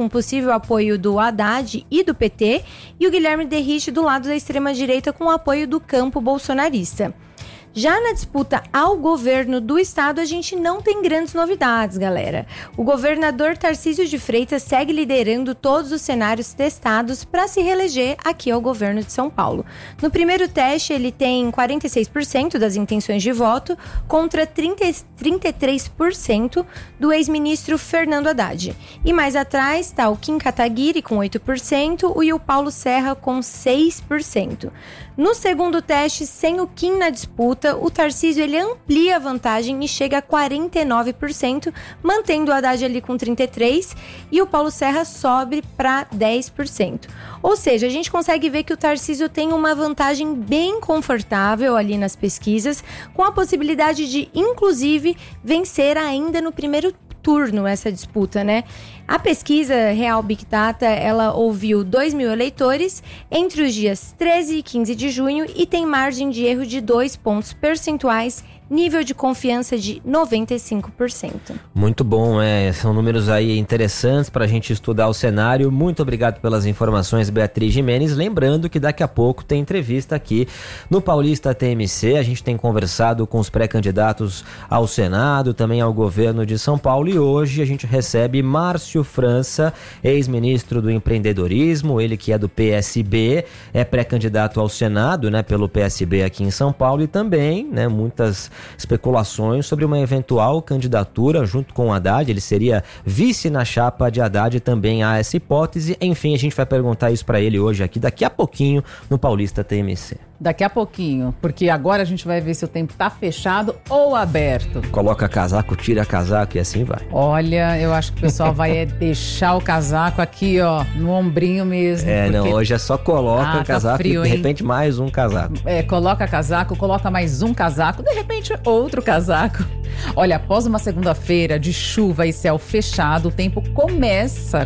com possível apoio do Haddad e do PT, e o Guilherme Derrich do lado da extrema-direita com o apoio do campo bolsonarista. Já na disputa ao governo do estado, a gente não tem grandes novidades, galera. O governador Tarcísio de Freitas segue liderando todos os cenários testados para se reeleger aqui ao governo de São Paulo. No primeiro teste, ele tem 46% das intenções de voto contra 33% do ex-ministro Fernando Haddad. E mais atrás está o Kim Kataguiri com 8% e o Paulo Serra com 6%. No segundo teste, sem o Kim na disputa, o Tarcísio ele amplia a vantagem e chega a 49%, mantendo o Haddad ali com 33% e o Paulo Serra sobe para 10%. Ou seja, a gente consegue ver que o Tarcísio tem uma vantagem bem confortável ali nas pesquisas, com a possibilidade de, inclusive, vencer ainda no primeiro turno essa disputa, né? A pesquisa Real Big Data, ela ouviu 2.000 eleitores entre os dias 13 e 15 de junho e tem margem de erro de 2 pontos percentuais, nível de confiança de 95%. Muito bom, são números aí interessantes para a gente estudar o cenário. Muito obrigado pelas informações, Beatriz Gimenez. Lembrando que daqui a pouco tem entrevista aqui no Paulista TMC. A gente tem conversado com os pré-candidatos ao Senado, também ao governo de São Paulo, e hoje a gente recebe Márcio França, ex-ministro do empreendedorismo, ele que é do PSB, é pré-candidato ao Senado, né, pelo PSB aqui em São Paulo, e também, né, muitas especulações sobre uma eventual candidatura junto com o Haddad. Ele seria vice na chapa de Haddad, também há essa hipótese. Enfim, a gente vai perguntar isso para ele hoje aqui, daqui a pouquinho, no Paulista TMC. Daqui a pouquinho, porque agora a gente vai ver se o tempo tá fechado ou aberto. Coloca casaco, tira casaco e assim vai. Olha, eu acho que o pessoal vai deixar o casaco aqui, ó, no ombrinho mesmo. Não, hoje é só coloca o casaco, tá frio, e de repente mais um casaco. Coloca casaco, coloca mais um casaco, de repente outro casaco. Olha, após uma segunda-feira de chuva e céu fechado, o tempo começa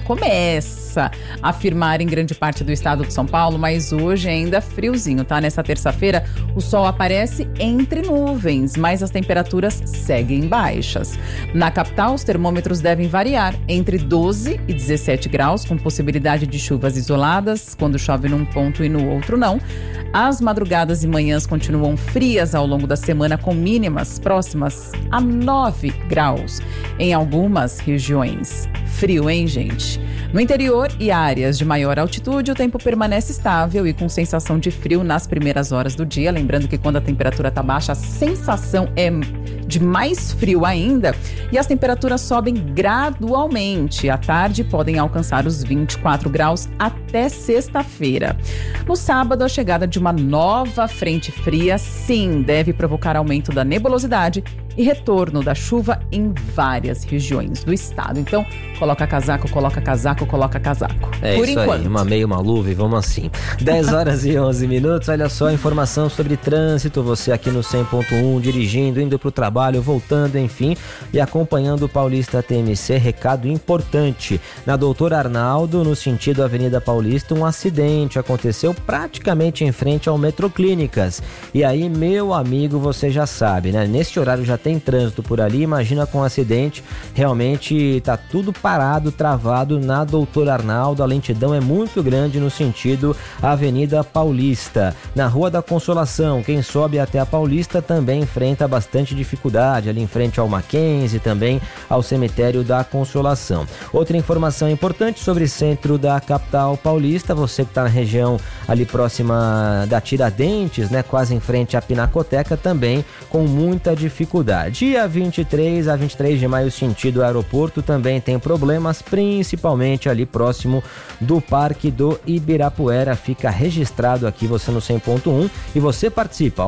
a firmar em grande parte do estado de São Paulo, mas hoje ainda friozinho, tá? Nessa terça-feira, o sol aparece entre nuvens, mas as temperaturas seguem baixas. Na capital, os termômetros devem variar entre 12 e 17 graus, com possibilidade de chuvas isoladas, quando chove num ponto e no outro não. As madrugadas e manhãs continuam frias ao longo da semana, com mínimas próximas a 9 graus em algumas regiões. Frio, hein, gente? No interior e áreas de maior altitude, o tempo permanece estável e com sensação de frio nas primeiras horas do dia. Lembrando que quando a temperatura está baixa, a sensação é de mais frio ainda, e as temperaturas sobem gradualmente. À tarde podem alcançar os 24 graus até sexta-feira. No sábado, a chegada de uma nova frente fria, sim, deve provocar aumento da nebulosidade e retorno da chuva em várias regiões do estado. Então, coloca casaco, coloca casaco, coloca casaco. Por isso enquanto. Aí, uma meia, uma luva e vamos assim. 10 horas e 11 minutos, olha só, informação sobre trânsito, você aqui no 100.1, dirigindo, indo pro trabalho, voltando, enfim, e acompanhando o Paulista TMC. Recado importante, na Doutor Arnaldo, no sentido Avenida Paulista, um acidente aconteceu praticamente em frente ao Metroclínicas, e aí, meu amigo, você já sabe, né, nesse horário já tem trânsito por ali, imagina com um acidente, realmente tá tudo parado, travado na Doutor Arnaldo, a lentidão é muito grande no sentido Avenida Paulista. Na Rua da Consolação, quem sobe até a Paulista também enfrenta bastante dificuldade, ali em frente ao Mackenzie, também ao Cemitério da Consolação. Outra informação importante sobre o centro da capital paulista, você que está na região ali próxima da Tiradentes, né, quase em frente à Pinacoteca, também com muita dificuldade. Dia 23 a 23 de maio, sentido aeroporto, também tem problemas, principalmente ali próximo do Parque do Ibirapuera. Fica registrado aqui, você no 100.1, e você participa,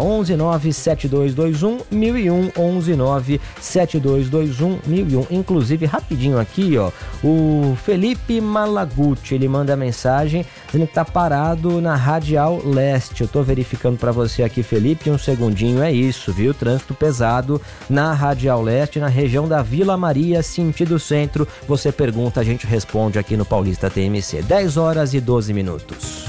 119-7221-1001, 119-7221-1001. Inclusive, rapidinho aqui, ó, o Felipe Malaguti, ele manda mensagem dizendo que tá parado na Radial Leste. Eu tô verificando para você aqui, Felipe, um segundinho, é isso, viu? Trânsito pesado na Radial Leste, na região da Vila Maria, sentido centro. Você pergunta, a gente responde aqui no Paulista TMC. 10 horas e 12 minutos.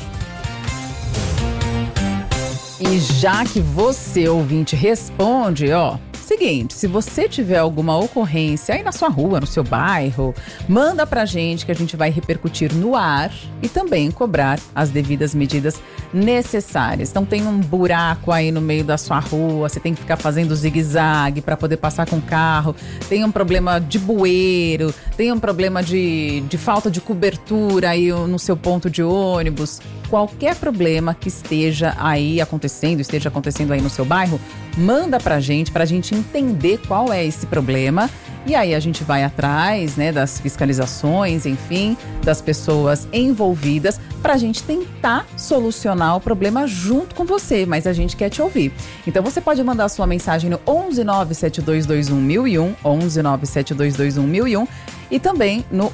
E já que você, ouvinte, responde, ó, se seguinte, se você tiver alguma ocorrência aí na sua rua, no seu bairro, manda pra gente que a gente vai repercutir no ar e também cobrar as devidas medidas necessárias. Então tem um buraco aí no meio da sua rua, você tem que ficar fazendo zigue-zague para poder passar com o carro, tem um problema de bueiro, tem um problema de falta de cobertura aí no seu ponto de ônibus. Qualquer problema que esteja acontecendo aí no seu bairro, manda pra gente entender qual é esse problema. E aí a gente vai atrás, né, das fiscalizações, enfim, das pessoas envolvidas, pra gente tentar solucionar o problema junto com você, mas a gente quer te ouvir. Então você pode mandar a sua mensagem no 11972211001, 11972211001 e também no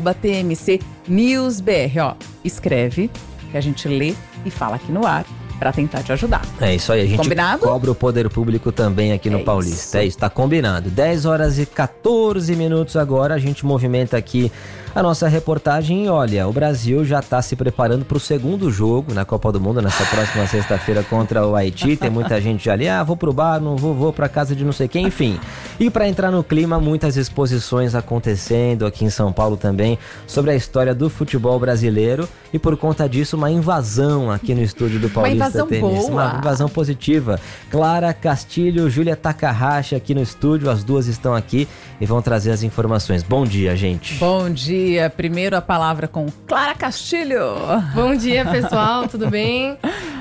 @TMCNewsBR, ó. Escreve, que a gente lê e fala aqui no ar pra tentar te ajudar. É isso aí, a gente combinado? Cobra o poder público também aqui no Paulista. É isso, tá combinado. 10h14 agora, a gente movimenta aqui a nossa reportagem e olha, o Brasil já tá se preparando pro segundo jogo na Copa do Mundo, nessa próxima sexta-feira contra o Haiti. Tem muita gente ali, vou pro bar, não vou pra casa de não sei quem, enfim. E pra entrar no clima, muitas exposições acontecendo aqui em São Paulo também, sobre a história do futebol brasileiro e por conta disso, uma invasão aqui no estúdio do Paulista Tênis. Uma invasão positiva. Clara Castilho, Júlia Takahashi aqui no estúdio, as duas estão aqui e vão trazer as informações. Bom dia, gente. Bom dia. Primeiro a palavra com Clara Castilho. Bom dia, pessoal, tudo bem?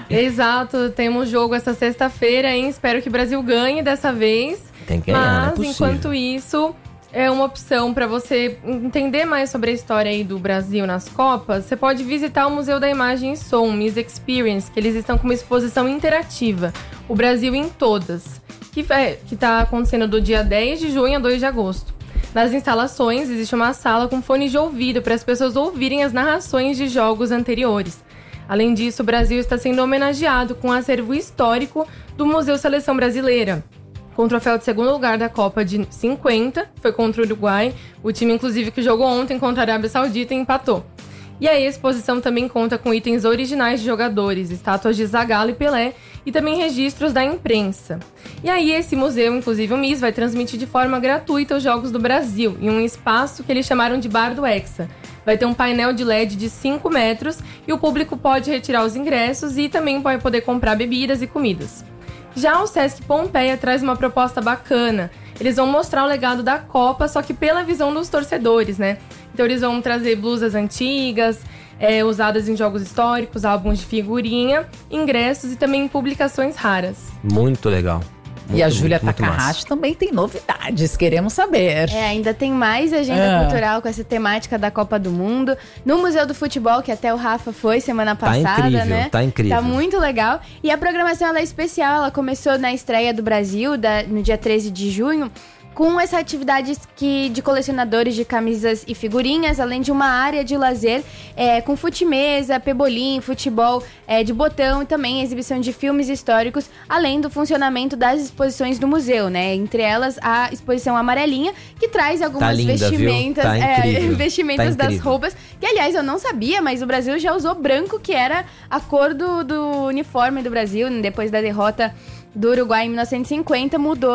Exato, temos jogo essa sexta-feira, hein? Espero que o Brasil ganhe dessa vez. Tem que ganhar, mas, enquanto isso, é uma opção para você entender mais sobre a história aí do Brasil nas Copas. Você pode visitar o Museu da Imagem e Som, Music Experience, que eles estão com uma exposição interativa, o Brasil em Todas, que está acontecendo do dia 10 de junho a 2 de agosto. Nas instalações, existe uma sala com fones de ouvido para as pessoas ouvirem as narrações de jogos anteriores. Além disso, o Brasil está sendo homenageado com um acervo histórico do Museu Seleção Brasileira, com o troféu de segundo lugar da Copa de 50, foi contra o Uruguai, o time inclusive que jogou ontem contra a Arábia Saudita e empatou. E aí a exposição também conta com itens originais de jogadores, estátuas de Zagallo e Pelé e também registros da imprensa. E aí esse museu, inclusive o MIS, vai transmitir de forma gratuita os Jogos do Brasil em um espaço que eles chamaram de Bar do Hexa. Vai ter um painel de LED de 5 metros e o público pode retirar os ingressos e também vai poder comprar bebidas e comidas. Já o Sesc Pompeia traz uma proposta bacana. Eles vão mostrar o legado da Copa, só que pela visão dos torcedores, né? Então eles vão trazer blusas antigas, usadas em jogos históricos, álbuns de figurinha, ingressos e também publicações raras. Muito legal. E a Júlia Takahashi também tem novidades, queremos saber. Ainda tem mais agenda cultural com essa temática da Copa do Mundo. No Museu do Futebol, que até o Rafa foi semana passada, né? Tá incrível. Tá muito legal. E a programação ela é especial, ela começou na estreia do Brasil, no dia 13 de junho. Com essa atividade de colecionadores de camisas e figurinhas, além de uma área de lazer com fute-mesa, pebolim, futebol de botão e também exibição de filmes históricos, além do funcionamento das exposições do museu, né? Entre elas, a exposição amarelinha, que traz algumas vestimentas, vestimentas das roupas, que aliás eu não sabia, mas o Brasil já usou branco, que era a cor do uniforme do Brasil, depois da derrota do Uruguai em 1950, mudou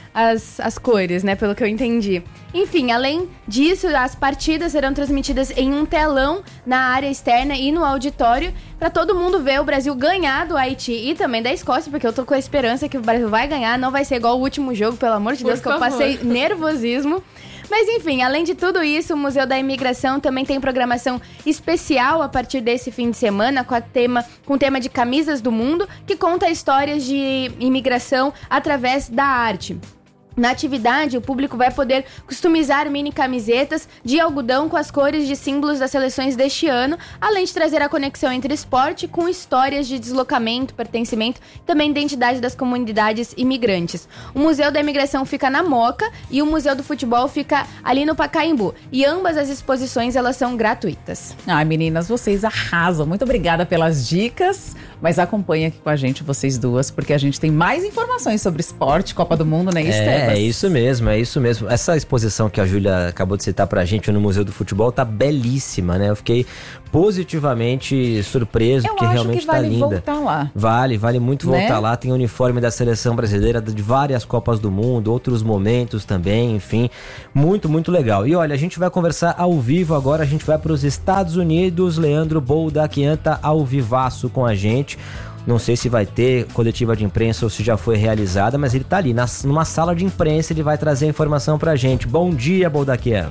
as cores, né, pelo que eu entendi. Enfim, além disso, as partidas serão transmitidas em um telão na área externa e no auditório, para todo mundo ver o Brasil ganhar do Haiti e também da Escócia, porque eu tô com a esperança que o Brasil vai ganhar, não vai ser igual o último jogo, pelo amor de Deus, que eu passei nervosismo. Mas enfim, além de tudo isso, o Museu da Imigração também tem programação especial a partir desse fim de semana com o tema de Camisas do Mundo, que conta histórias de imigração através da arte. Na atividade, o público vai poder customizar mini camisetas de algodão com as cores de símbolos das seleções deste ano, além de trazer a conexão entre esporte com histórias de deslocamento, pertencimento e também identidade das comunidades imigrantes. O Museu da Imigração fica na Moca e o Museu do Futebol fica ali no Pacaembu. E ambas as exposições, elas são gratuitas. Ai, meninas, vocês arrasam. Muito obrigada pelas dicas, mas acompanhem aqui com a gente, vocês duas, porque a gente tem mais informações sobre esporte, Copa do Mundo, né, Esther? É isso mesmo. Essa exposição que a Júlia acabou de citar pra gente no Museu do Futebol tá belíssima, né? Eu fiquei positivamente surpreso, porque realmente tá linda. Eu acho que vale voltar lá. Vale muito voltar lá. Tem uniforme da seleção brasileira de várias Copas do Mundo, outros momentos também, enfim. Muito, muito legal. E olha, a gente vai conversar ao vivo agora, a gente vai para os Estados Unidos. Leandro Boldaquian tá ao vivaço com a gente. Não sei se vai ter coletiva de imprensa ou se já foi realizada, mas ele tá ali numa sala de imprensa, ele vai trazer a informação pra gente. Bom dia, Boldaquian.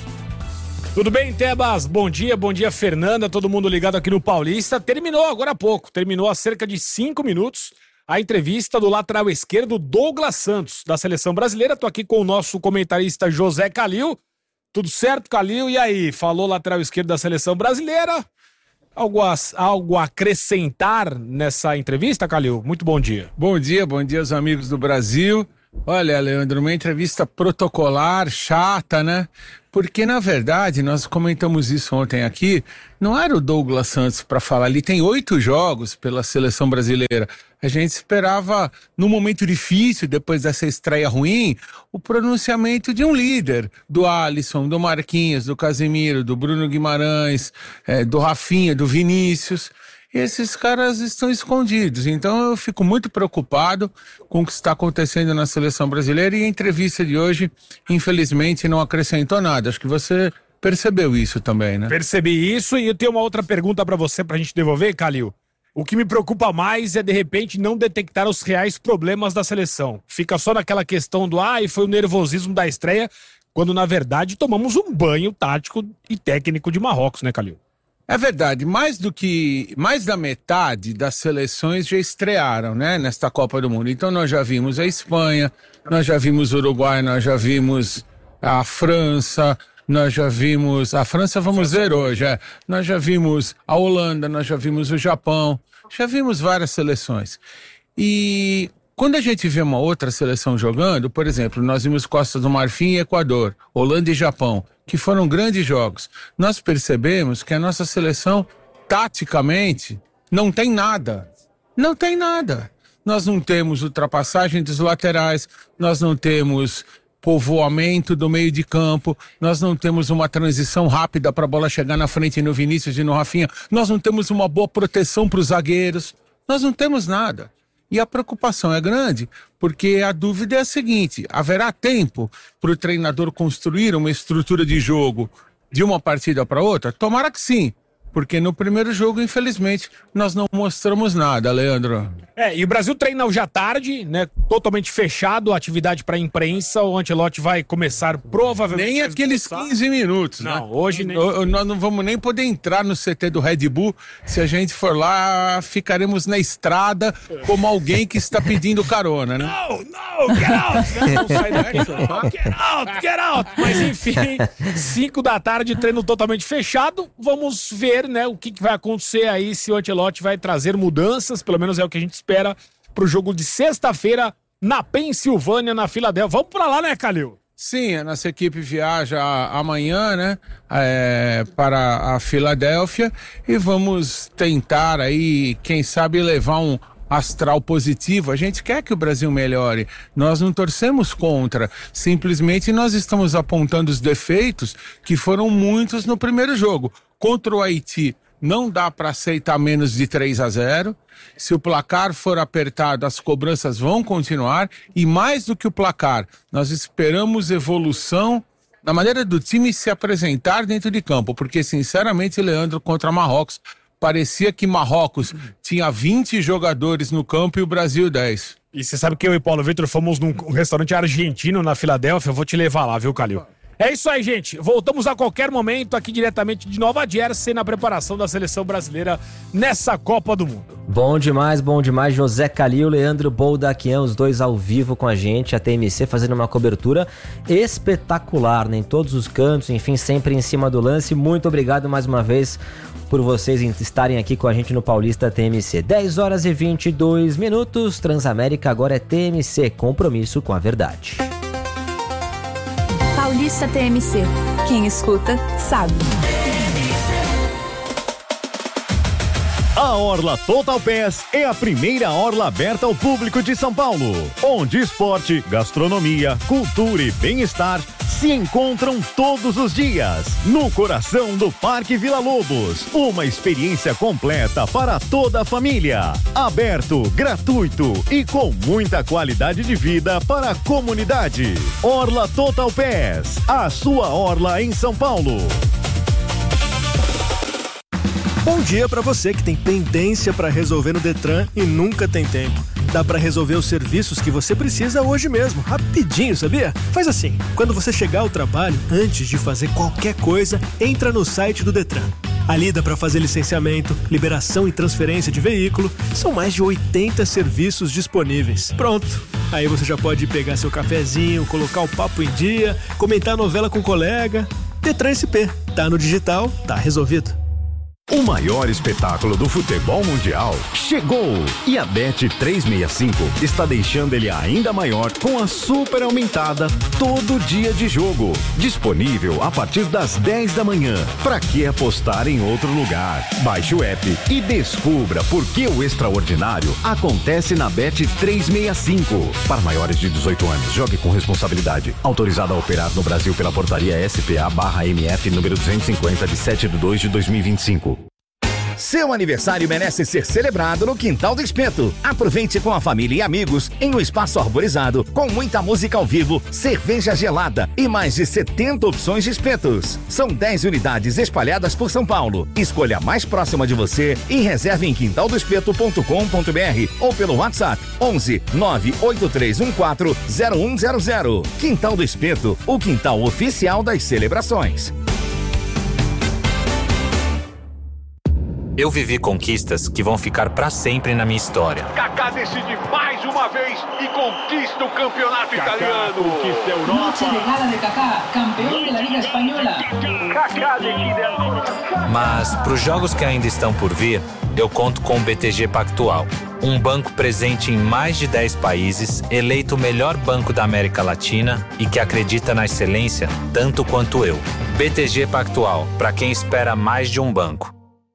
Tudo bem, Tebas? Bom dia, Fernanda, todo mundo ligado aqui no Paulista. Terminou agora há pouco, terminou há cerca de 5 minutos a entrevista do lateral esquerdo Douglas Santos, da Seleção Brasileira. Tô aqui com o nosso comentarista José Calil. Tudo certo, Calil? E aí, falou lateral esquerdo da Seleção Brasileira? Algo a acrescentar nessa entrevista, Calil? Muito bom dia. Bom dia aos amigos do Brasil. Olha, Leandro, uma entrevista protocolar, chata, né? Porque, na verdade, nós comentamos isso ontem aqui, não era o Douglas Santos para falar. Ele tem 8 jogos pela Seleção Brasileira. A gente esperava, num momento difícil, depois dessa estreia ruim, o pronunciamento de um líder, do Alisson, do Marquinhos, do Casemiro, do Bruno Guimarães, do Rafinha, do Vinícius. Esses caras estão escondidos, então eu fico muito preocupado com o que está acontecendo na Seleção Brasileira, e a entrevista de hoje, infelizmente, não acrescentou nada. Acho que você percebeu isso também, né? Percebi isso, e eu tenho uma outra pergunta para você, pra gente devolver, Calil. O que me preocupa mais é, de repente, não detectar os reais problemas da seleção. Fica só naquela questão do, e foi o nervosismo da estreia, quando, na verdade, tomamos um banho tático e técnico de Marrocos, né, Calil? É verdade, mais da metade das seleções já estrearam, né, nesta Copa do Mundo. Então nós já vimos a Espanha, nós já vimos o Uruguai, nós já vimos a França, nós já vimos... A França vamos ver hoje, Nós já vimos a Holanda, nós já vimos o Japão, já vimos várias seleções. E quando a gente vê uma outra seleção jogando, por exemplo, nós vimos Costa do Marfim e Equador, Holanda e Japão, que foram grandes jogos. Nós percebemos que a nossa seleção, taticamente, não tem nada. Não tem nada. Nós não temos ultrapassagem dos laterais, nós não temos povoamento do meio de campo, nós não temos uma transição rápida para a bola chegar na frente no Vinícius e no Rafinha, nós não temos uma boa proteção para os zagueiros, nós não temos nada. E a preocupação é grande, porque a dúvida é a seguinte: haverá tempo para o treinador construir uma estrutura de jogo de uma partida para outra? Tomara que sim, porque no primeiro jogo, infelizmente, nós não mostramos nada, Leandro. E o Brasil treina hoje à tarde, né? Totalmente fechado, atividade para a imprensa. O Ancelotti vai começar provavelmente... Nem aqueles 15 minutos, não, né? Hoje nem... Nós não vamos nem poder entrar no CT do Red Bull. Se a gente for lá, ficaremos na estrada como alguém que está pedindo carona, né? Não, get out! Não sai daqui, get out! Mas enfim, 5 da tarde, treino totalmente fechado. Vamos ver, né, o que vai acontecer aí, se o Ancelotti vai trazer mudanças, pelo menos é o que a gente espera pro jogo de sexta-feira na Pensilvânia, na Filadélfia. Vamos pra lá, né, Calil? Sim, a nossa equipe viaja amanhã, né, para a Filadélfia, e vamos tentar aí, quem sabe, levar um astral positivo. A gente quer que o Brasil melhore, nós não torcemos contra, simplesmente nós estamos apontando os defeitos, que foram muitos no primeiro jogo. Contra o Haiti, não dá para aceitar menos de 3-0. Se o placar for apertado, as cobranças vão continuar, e mais do que o placar, nós esperamos evolução na maneira do time se apresentar dentro de campo, porque sinceramente, Leandro, contra Marrocos, parecia que Marrocos tinha 20 jogadores no campo e o Brasil 10. E você sabe que eu e Paulo Vitor fomos num restaurante argentino na Filadélfia, eu vou te levar lá, viu, Calil? É isso aí, gente. Voltamos a qualquer momento aqui diretamente de Nova Jersey na preparação da seleção brasileira nessa Copa do Mundo. Bom demais. José Calil, Leandro Boldaquian, os dois ao vivo com a gente, a TMC fazendo uma cobertura espetacular, né? Em todos os cantos, enfim, sempre em cima do lance. Muito obrigado mais uma vez por vocês estarem aqui com a gente no Paulista TMC. 10h22, Transamérica agora é TMC, compromisso com a verdade. Paulista TMC. Quem escuta, sabe. A Orla Total Pass é a primeira orla aberta ao público de São Paulo, onde esporte, gastronomia, cultura e bem-estar se encontram todos os dias, no coração do Parque Vila Lobos. Uma experiência completa para toda a família. Aberto, gratuito e com muita qualidade de vida para a comunidade. Orla Total Pass, a sua orla em São Paulo. Bom dia para você que tem pendência para resolver no Detran e nunca tem tempo. Dá para resolver os serviços que você precisa hoje mesmo, rapidinho, sabia? Faz assim, quando você chegar ao trabalho, antes de fazer qualquer coisa, entra no site do Detran. Ali dá para fazer licenciamento, liberação e transferência de veículo. São mais de 80 serviços disponíveis. Pronto. Aí você já pode pegar seu cafezinho, colocar o papo em dia, comentar a novela com o colega. Detran SP. Tá no digital, tá resolvido. O maior espetáculo do futebol mundial chegou! E a Bet365 está deixando ele ainda maior com a super aumentada Todo Dia de Jogo. Disponível a partir das 10 da manhã. Pra que apostar em outro lugar? Baixe o app e descubra por que o extraordinário acontece na Bet365. Para maiores de 18 anos, jogue com responsabilidade. Autorizado a operar no Brasil pela portaria SPA/MF número 250 de 7/2/2025. Seu aniversário merece ser celebrado no Quintal do Espeto. Aproveite com a família e amigos em um espaço arborizado, com muita música ao vivo, cerveja gelada e mais de 70 opções de espetos. São 10 unidades espalhadas por São Paulo. Escolha a mais próxima de você e reserve em quintaldoespeto.com.br ou pelo WhatsApp 11 98314 0100. Quintal do Espeto, o quintal oficial das celebrações. Eu vivi conquistas que vão ficar pra sempre na minha história. Kaká decide mais uma vez e conquista o campeonato italiano. Conquista a Europa. Noche de gala de Kaká, campeão da Liga Espanhola. Kaká decide agora. Mas pros jogos que ainda estão por vir, eu conto com o BTG Pactual. Um banco presente em mais de 10 países, eleito o melhor banco da América Latina e que acredita na excelência tanto quanto eu. BTG Pactual, pra quem espera mais de um banco.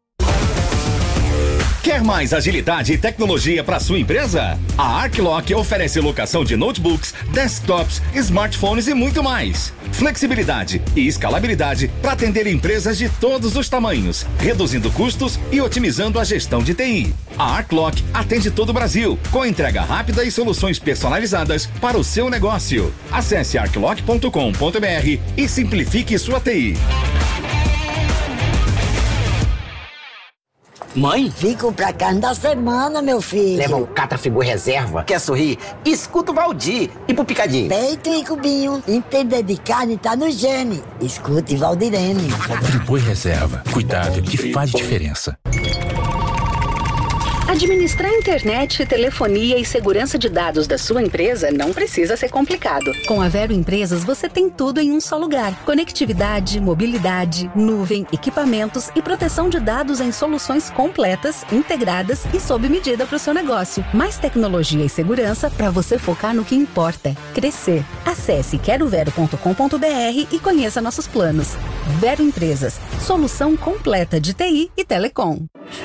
Quer mais agilidade e tecnologia para sua empresa? A Arclock oferece locação de notebooks, desktops, smartphones e muito mais. Flexibilidade e escalabilidade para atender empresas de todos os tamanhos, reduzindo custos e otimizando a gestão de TI. A Arclock atende todo o Brasil, com entrega rápida e soluções personalizadas para o seu negócio. Acesse arclock.com.br e simplifique sua TI. Mãe? Fico pra cá da semana, meu filho. Leva um Catrafigu reserva. Quer sorrir? Escuta o Valdir. E pro picadinho? Peito e cubinho. Entender de carne tá no gene. Escute Valdirene. Friboi reserva. Cuidado que faz diferença. Administrar internet, telefonia e segurança de dados da sua empresa não precisa ser complicado. Com a Vero Empresas, você tem tudo em um só lugar. Conectividade, mobilidade, nuvem, equipamentos e proteção de dados em soluções completas, integradas e sob medida para o seu negócio. Mais tecnologia e segurança para você focar no que importa: crescer. Acesse querovero.com.br e conheça nossos planos. Vero Empresas, solução completa de TI e telecom.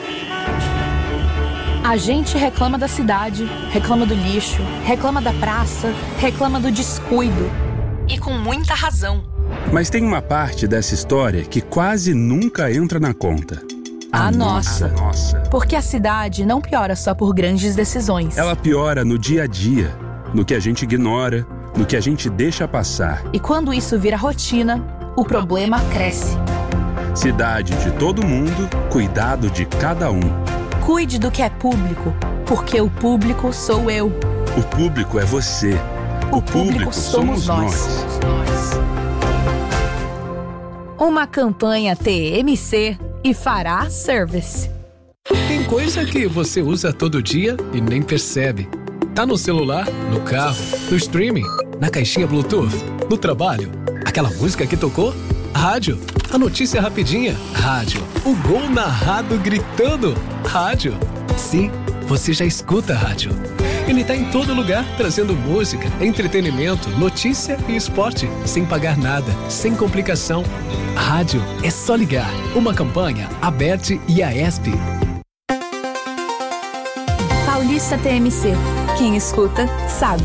A gente reclama da cidade, reclama do lixo, reclama da praça, reclama do descuido. E com muita razão. Mas tem uma parte dessa história que quase nunca entra na conta. A nossa. Porque a cidade não piora só por grandes decisões. Ela piora no dia a dia, no que a gente ignora, no que a gente deixa passar. E quando isso vira rotina, o problema cresce. Cidade de todo mundo, cuidado de cada um. Cuide do que é público, porque o público sou eu. O público é você. O público somos nós. Uma campanha TMC e Fará Service. Tem coisa que você usa todo dia e nem percebe. Tá no celular, no carro, no streaming, na caixinha Bluetooth, no trabalho. Aquela música que tocou? Rádio. A notícia rapidinha? Rádio. O gol narrado gritando? Rádio. Sim, você já escuta a rádio. Ele tá em todo lugar, trazendo música, entretenimento, notícia e esporte, sem pagar nada, sem complicação. Rádio é só ligar. Uma campanha, Aberte e Aesp. Paulista TMC. Quem escuta, sabe.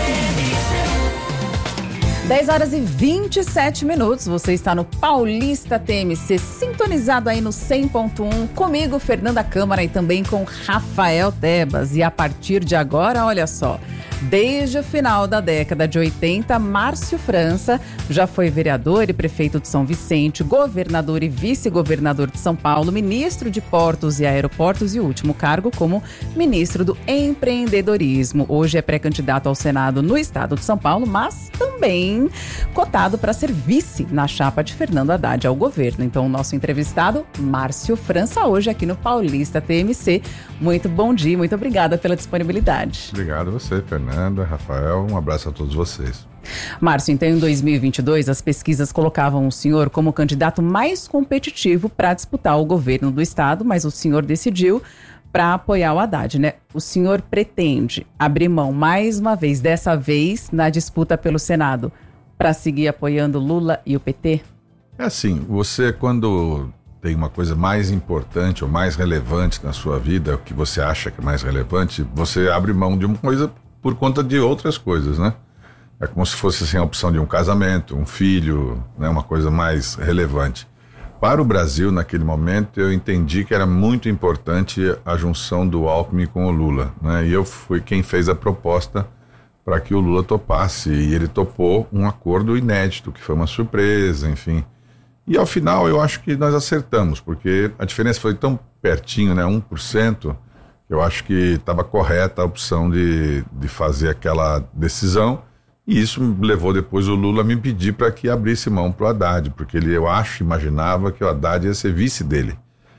10 horas e 27 minutos, você está no Paulista TMC, sintonizado aí no 100.1, comigo, Fernanda Câmara, e também com Rafael Tebas. E a partir de agora, olha só, desde o final da década de 80, Márcio França já foi vereador e prefeito de São Vicente, governador e vice-governador de São Paulo, ministro de Portos e Aeroportos e o último cargo como ministro do Empreendedorismo. Hoje é pré-candidato ao Senado no estado de São Paulo, mas também cotado para ser vice na chapa de Fernando Haddad ao governo. Então, o nosso entrevistado, Márcio França, hoje aqui no Paulista TMC. Muito bom dia, muito obrigada pela disponibilidade. Obrigado a você, Fernanda, Rafael, um abraço a todos vocês. Márcio, então em 2022 as pesquisas colocavam o senhor como o candidato mais competitivo para disputar o governo do estado, mas o senhor decidiu para apoiar o Haddad, né? O senhor pretende abrir mão mais uma vez, dessa vez na disputa pelo Senado, para seguir apoiando Lula e o PT? É assim, você quando tem uma coisa mais importante ou mais relevante na sua vida, o que você acha que é mais relevante, você abre mão de uma coisa por conta de outras coisas, né? É como se fosse assim, a opção de um casamento, um filho, né? Uma coisa mais relevante. Para o Brasil, naquele momento, eu entendi que era muito importante a junção do Alckmin com o Lula, né? E eu fui quem fez a proposta para que o Lula topasse, e ele topou um acordo inédito, que foi uma surpresa, enfim. E ao final eu acho que nós acertamos, porque a diferença foi tão pertinho, né, 1%, eu acho que estava correta a opção de fazer aquela decisão, e isso levou depois o Lula a me pedir para que abrisse mão para o Haddad, porque imaginava que o Haddad ia ser vice dele.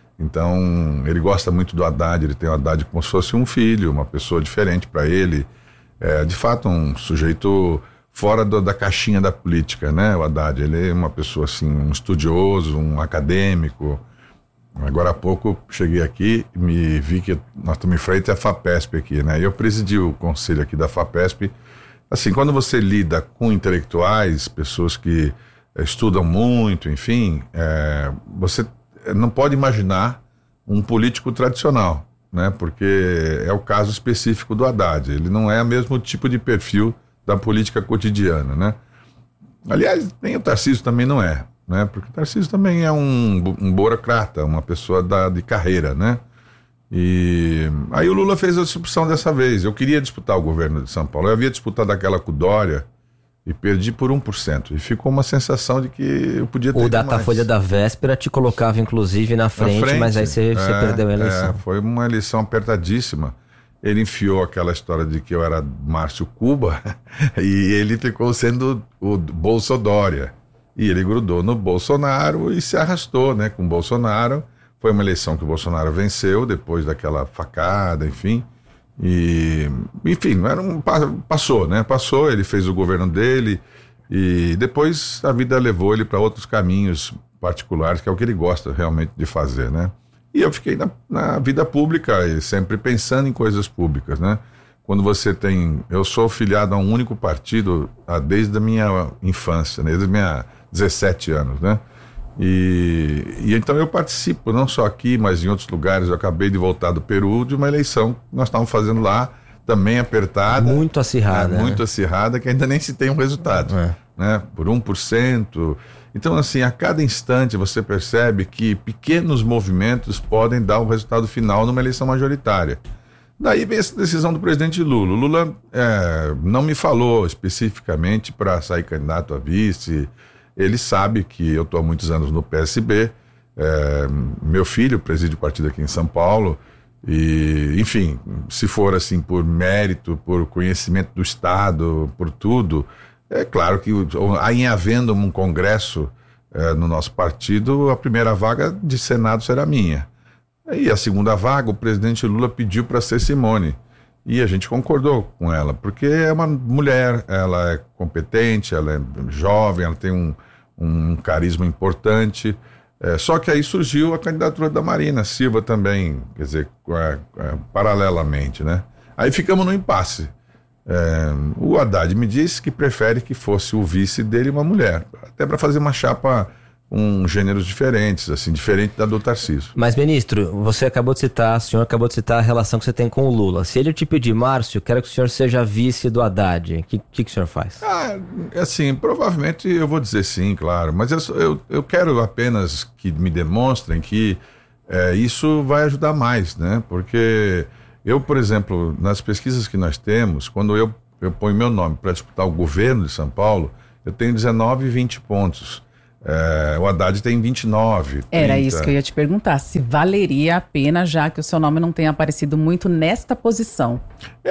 Então, ele gosta muito do Haddad, ele tem o Haddad como se fosse um filho, uma pessoa diferente para ele, de fato um sujeito fora da caixinha da política, né? O Haddad, ele é uma pessoa assim, um estudioso, um acadêmico. Agora há pouco cheguei aqui e me vi que nós estamos em frente à FAPESP aqui, né? E eu presidi o conselho aqui da FAPESP. Assim, quando você lida com intelectuais, pessoas que estudam muito, enfim, você não pode imaginar um político tradicional, né? Porque é o caso específico do Haddad. Ele não é o mesmo tipo de perfil da política cotidiana, né? Aliás, nem o Tarcísio também não é, né? Porque o Tarcísio também é um burocrata, uma pessoa de carreira, né? E aí o Lula fez essa opção dessa vez. Eu queria disputar o governo de São Paulo. Eu havia disputado aquela com o Dória e perdi por 1%. E ficou uma sensação de que eu podia ter o Datafolha da véspera te colocava inclusive na frente, mas aí você perdeu a eleição. Foi uma eleição apertadíssima. Ele enfiou aquela história de que eu era Márcio Cuba e ele ficou sendo o Bolsodória. E ele grudou no Bolsonaro e se arrastou, né, com o Bolsonaro. Foi uma eleição que o Bolsonaro venceu depois daquela facada, enfim. E, enfim, passou, né? Passou, ele fez o governo dele e depois a vida levou ele para outros caminhos particulares, que é o que ele gosta realmente de fazer, né? E eu fiquei na vida pública e sempre pensando em coisas públicas, né? Quando você eu sou filiado a um único partido desde a minha infância, desde os meus 17 anos, né? E então eu participo, não só aqui, mas em outros lugares. Eu acabei de voltar do Peru, de uma eleição que nós estávamos fazendo lá, também apertada. Muito acirrada. Muito acirrada, que ainda nem se tem um resultado, né? Por 1%. Então, assim, a cada instante você percebe que pequenos movimentos podem dar o resultado final numa eleição majoritária. Daí vem essa decisão do presidente Lula. O Lula não me falou especificamente para sair candidato a vice. Ele sabe que eu estou há muitos anos no PSB, meu filho preside o partido aqui em São Paulo, e, enfim, se for assim por mérito, por conhecimento do Estado, por tudo, é claro que em havendo um congresso no nosso partido, a primeira vaga de Senado será minha. E a segunda vaga, o presidente Lula pediu para ser Simone. E a gente concordou com ela, porque é uma mulher, ela é competente, ela é jovem, ela tem um carisma importante. Só que aí surgiu a candidatura da Marina Silva também, quer dizer, paralelamente, né? Aí ficamos no impasse. O Haddad me disse que prefere que fosse o vice dele uma mulher, até para fazer uma chapa com gêneros diferentes, assim, diferente da do Tarcísio. Mas, ministro, o senhor acabou de citar a relação que você tem com o Lula. Se ele te pedir, Márcio, quero que o senhor seja vice do Haddad, o que o senhor faz? Assim, provavelmente eu vou dizer sim, claro, mas eu quero apenas que me demonstrem que isso vai ajudar mais, né? Porque eu, por exemplo, nas pesquisas que nós temos, quando eu ponho meu nome para disputar o governo de São Paulo, eu tenho 19 e 20 pontos. O Haddad tem 29. 30. Era isso que eu ia te perguntar, se valeria a pena, já que o seu nome não tem aparecido muito nesta posição.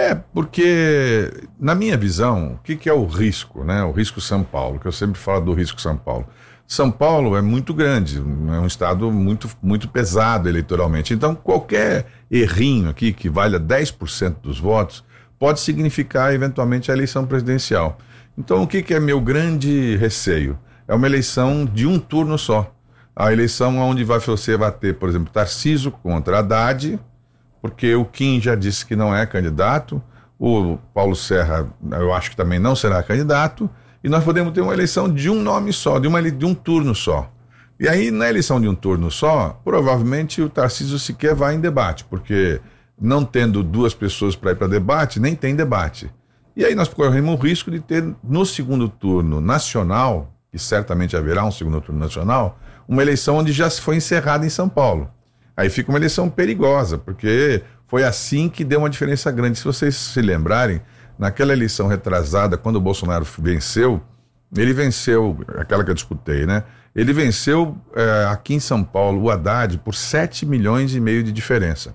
Porque, na minha visão, o que é o risco, né? O risco São Paulo, que eu sempre falo do risco São Paulo. São Paulo é muito grande, é um estado muito, muito pesado eleitoralmente. Então, qualquer errinho aqui que valha 10% dos votos pode significar, eventualmente, a eleição presidencial. Então, o que é meu grande receio? É uma eleição de um turno só. A eleição onde você vai ter, por exemplo, Tarcísio contra Haddad, porque o Kim já disse que não é candidato, o Paulo Serra, eu acho que também não será candidato, e nós podemos ter uma eleição de um nome só, de um turno só. E aí, na eleição de um turno só, provavelmente o Tarcísio sequer vai em debate, porque não tendo duas pessoas para ir para debate, nem tem debate. E aí nós corremos o risco de ter, no segundo turno nacional, e certamente haverá um segundo turno nacional, uma eleição onde já foi encerrada em São Paulo. Aí fica uma eleição perigosa, porque foi assim que deu uma diferença grande. Se vocês se lembrarem, naquela eleição retrasada, quando o Bolsonaro venceu, ele venceu, aquela que eu disputei, né? Ele venceu aqui em São Paulo, o Haddad, por 7 milhões e meio de diferença.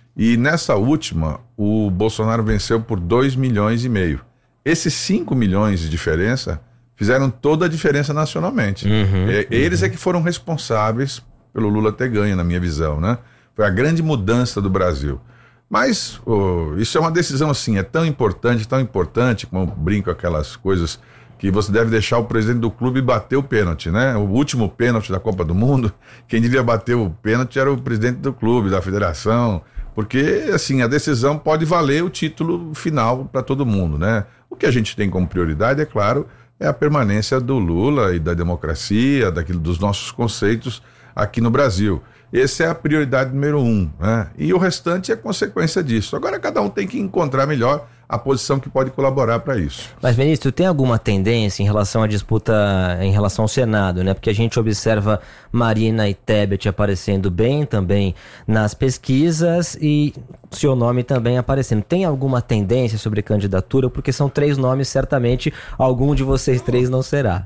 E nessa última, o Bolsonaro venceu por 2 milhões e meio. Esses 5 milhões de diferença fizeram toda a diferença nacionalmente. Eles é que foram responsáveis pelo Lula ter ganho, na minha visão, né? Foi a grande mudança do Brasil. Mas isso é uma decisão, assim, é tão importante, como eu brinco aquelas coisas que você deve deixar o presidente do clube bater o pênalti, né? O último pênalti da Copa do Mundo, quem devia bater o pênalti era o presidente do clube, da federação, porque, assim, a decisão pode valer o título final para todo mundo, né? O que a gente tem como prioridade, é claro, é a permanência do Lula e da democracia, dos nossos conceitos aqui no Brasil. Essa é a prioridade número 1, né? E o restante é consequência disso. Agora cada um tem que encontrar melhor a posição que pode colaborar para isso. Mas, ministro, tem alguma tendência em relação à disputa, em relação ao Senado, né? Porque a gente observa Marina e Tebet aparecendo bem também nas pesquisas e seu nome também aparecendo. Tem alguma tendência sobre candidatura? Porque são 3 nomes, certamente algum de vocês 3 não será.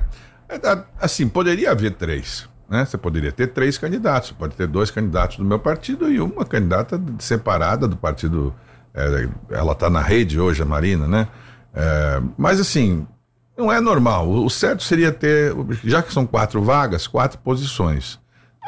Assim, poderia haver 3. Né? Você poderia ter 3 candidatos, pode ter 2 candidatos do meu partido e uma candidata separada do partido. Ela está na rede hoje, a Marina, né? Mas assim, não é normal. O certo seria ter, já que são 4 vagas, 4 posições.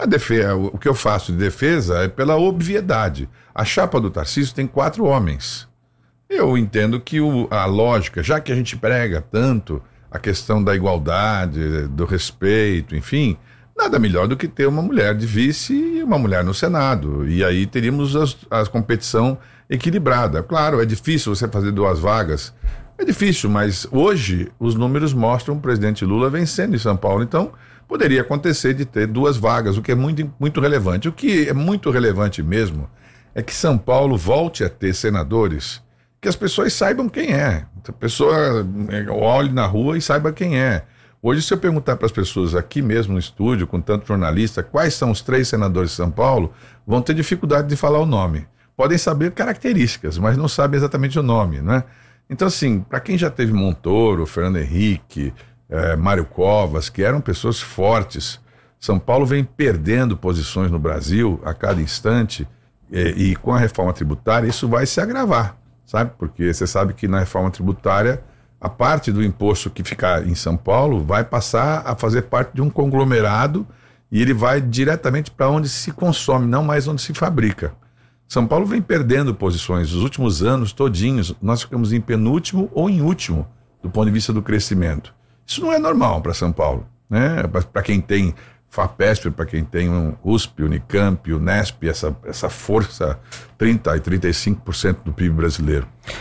O que eu faço de defesa é pela obviedade. A chapa do Tarcísio tem 4 homens. Eu entendo que a lógica, já que a gente prega tanto a questão da igualdade, do respeito, enfim, nada melhor do que ter uma mulher de vice e uma mulher no Senado. E aí teríamos a competição equilibrada. Claro, é difícil você fazer 2 vagas. É difícil, mas hoje os números mostram o presidente Lula vencendo em São Paulo. Então, poderia acontecer de ter 2 vagas, o que é muito, muito relevante. O que é muito relevante mesmo é que São Paulo volte a ter senadores que as pessoas saibam quem é. A pessoa olhe na rua e saiba quem é. Hoje, se eu perguntar para as pessoas aqui mesmo no estúdio, com tanto jornalista, quais são os 3 senadores de São Paulo, vão ter dificuldade de falar o nome. Podem saber características, mas não sabem exatamente o nome, né? Então, assim, para quem já teve Montoro, Fernando Henrique, Mário Covas, que eram pessoas fortes, São Paulo vem perdendo posições no Brasil a cada instante, e com a reforma tributária isso vai se agravar, sabe? Porque você sabe que na reforma tributária a parte do imposto que fica em São Paulo vai passar a fazer parte de um conglomerado e ele vai diretamente para onde se consome, não mais onde se fabrica. São Paulo vem perdendo posições. Os últimos anos todinhos, nós ficamos em penúltimo ou em último do ponto de vista do crescimento. Isso não é normal para São Paulo, né? Para quem tem FAPESP, para quem tem USP, Unicamp, Unesp, essa força 30% e 35% do PIB brasileiro.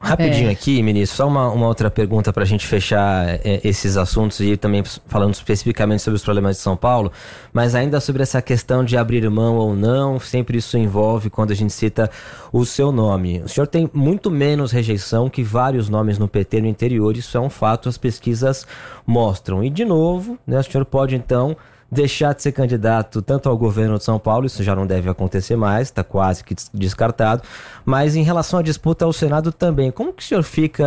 Rapidinho aqui, ministro, só uma outra pergunta para a gente fechar esses assuntos e também falando especificamente sobre os problemas de São Paulo, mas ainda sobre essa questão de abrir mão ou não, sempre isso envolve quando a gente cita o seu nome. O senhor tem muito menos rejeição que vários nomes no PT no interior, isso é um fato, as pesquisas mostram. E de novo, né, o senhor pode então deixar de ser candidato tanto ao governo de São Paulo, isso já não deve acontecer mais, está quase que descartado, mas em relação à disputa ao Senado também, como que o senhor fica